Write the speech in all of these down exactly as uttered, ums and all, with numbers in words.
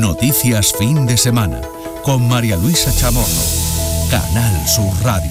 Noticias fin de semana con María Luisa Chamorro. Canal Sur Radio.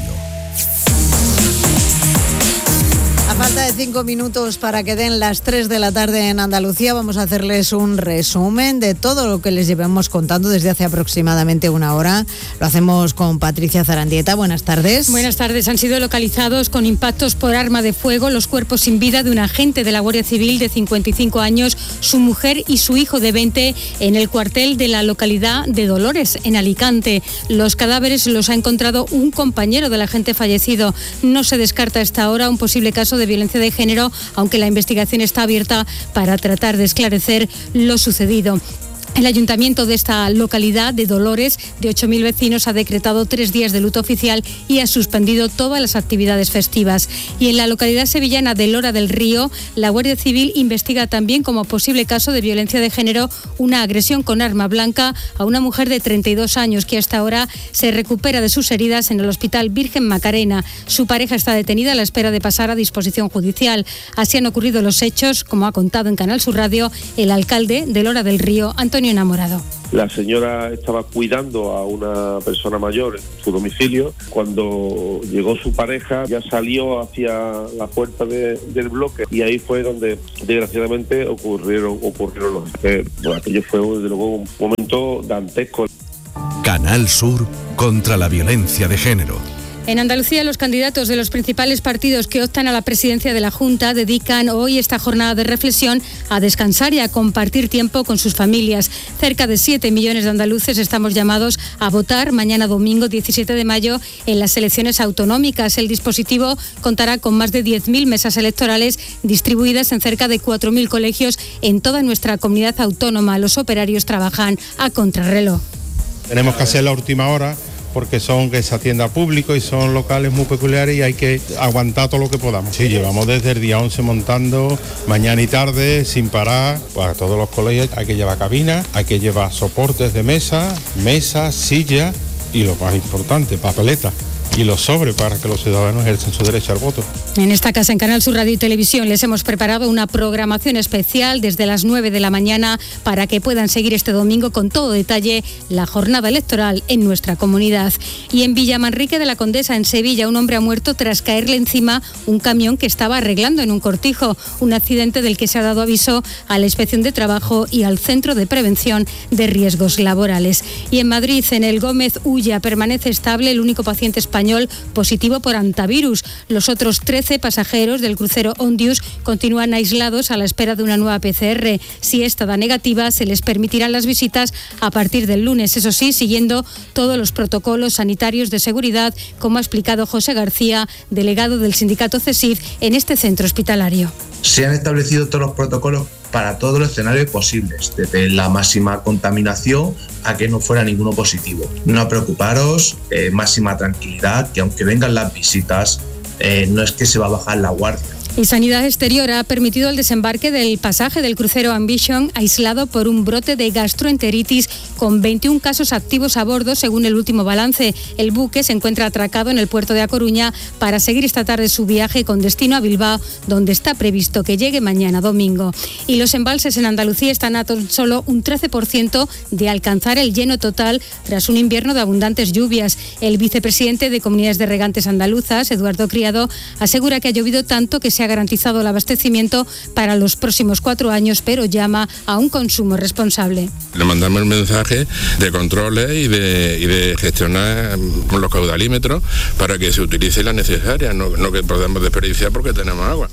A falta de cinco minutos para que den las tres de la tarde en Andalucía, vamos a hacerles un resumen de todo lo que les llevamos contando desde hace aproximadamente una hora. Lo hacemos con Patricia Zarandieta. Buenas tardes. Buenas tardes. Han sido localizados con impactos por arma de fuego los cuerpos sin vida de un agente de la Guardia Civil de cincuenta y cinco años, su mujer y su hijo de veinte en el cuartel de la localidad de Dolores, en Alicante. Los cadáveres los ha encontrado un compañero del agente fallecido. No se descarta a esta hora un posible caso de violencia de género, aunque la investigación está abierta para tratar de esclarecer lo sucedido. El ayuntamiento de esta localidad de Dolores, de ocho mil vecinos, ha decretado tres días de luto oficial y ha suspendido todas las actividades festivas. Y en la localidad sevillana de Lora del Río, la Guardia Civil investiga también como posible caso de violencia de género una agresión con arma blanca a una mujer de treinta y dos años que hasta ahora se recupera de sus heridas en el Hospital Virgen Macarena. Su pareja está detenida a la espera de pasar a disposición judicial. Así han ocurrido los hechos, como ha contado en Canal Sur Radio el alcalde de Lora del Río, Antonio Enamorado. La señora estaba cuidando a una persona mayor en su domicilio. Cuando llegó su pareja, ya salió hacia la puerta de, del bloque, y ahí fue donde desgraciadamente ocurrieron, ocurrieron los eh, bueno, aquello fue desde luego un momento dantesco. Canal Sur contra la violencia de género. En Andalucía, los candidatos de los principales partidos que optan a la presidencia de la Junta dedican hoy esta jornada de reflexión a descansar y a compartir tiempo con sus familias. Cerca de siete millones de andaluces estamos llamados a votar mañana domingo diecisiete de mayo en las elecciones autonómicas. El dispositivo contará con más de diez mil mesas electorales distribuidas en cerca de cuatro mil colegios en toda nuestra comunidad autónoma. Los operarios trabajan a contrarreloj. Tenemos que hacer la última hora, porque son que se atienda a público y son locales muy peculiares y hay que aguantar todo lo que podamos. Sí, llevamos desde el día once montando mañana y tarde sin parar. Pues a todos los colegios hay que llevar cabina, hay que llevar soportes de mesa, mesas, sillas y lo más importante, papeletas y los sobres para que los ciudadanos ejerzan su derecho al voto. En esta casa, en Canal Sur Radio y Televisión, les hemos preparado una programación especial desde las nueve de la mañana para que puedan seguir este domingo con todo detalle la jornada electoral en nuestra comunidad. Y en Villamanrique de la Condesa, en Sevilla, un hombre ha muerto tras caerle encima un camión que estaba arreglando en un cortijo, un accidente del que se ha dado aviso a la Inspección de Trabajo y al Centro de Prevención de Riesgos Laborales. Y en Madrid, en el Gómez Ulla, permanece estable el único paciente español positivo por hantavirus. Los otros trece pasajeros del crucero Ondius continúan aislados a la espera de una nueva P C R. Si esta da negativa, se les permitirán las visitas a partir del lunes, eso sí, siguiendo todos los protocolos sanitarios de seguridad, como ha explicado José García, delegado del sindicato CESIF en este centro hospitalario. Se han establecido todos los protocolos para todos los escenarios posibles, desde la máxima contaminación a que no fuera ninguno positivo. No preocuparos, eh, máxima tranquilidad, que aunque vengan las visitas, eh, no es que se va a bajar la guardia. Y Sanidad Exterior ha permitido el desembarque del pasaje del crucero Ambition, aislado por un brote de gastroenteritis, con veintiún casos activos a bordo, según el último balance. El buque se encuentra atracado en el puerto de A Coruña para seguir esta tarde su viaje con destino a Bilbao, donde está previsto que llegue mañana domingo. Y los embalses en Andalucía están a tan solo un trece por ciento de alcanzar el lleno total tras un invierno de abundantes lluvias. El vicepresidente de Comunidades de Regantes Andaluzas, Eduardo Criado, asegura que ha llovido tanto que se ha garantizado el abastecimiento para los próximos cuatro años, pero llama a un consumo responsable. Le mandamos el mensaje de controles y de, y de gestionar los caudalímetros para que se utilice la necesaria, no, no que podamos desperdiciar porque tenemos agua.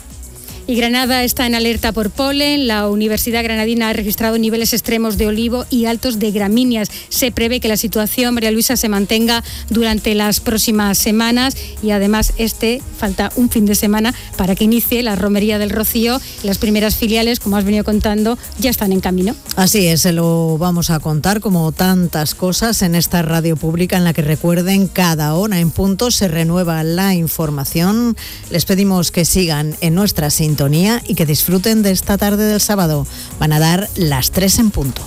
Y Granada está en alerta por polen. La Universidad Granadina ha registrado niveles extremos de olivo y altos de gramíneas. Se prevé que la situación, María Luisa, se mantenga durante las próximas semanas y además este falta un fin de semana para que inicie la Romería del Rocío. Las primeras filiales, como has venido contando, ya están en camino. Así es, se lo vamos a contar como tantas cosas en esta radio pública en la que, recuerden, cada hora en punto se renueva la información. Les pedimos que sigan en nuestra sintonía y que disfruten de esta tarde del sábado. Van a dar las tres en punto.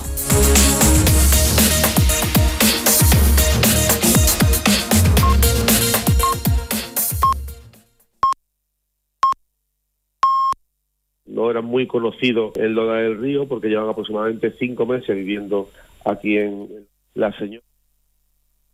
No eran muy conocidos en Loda del Río porque llevan aproximadamente cinco meses viviendo aquí en La Señora.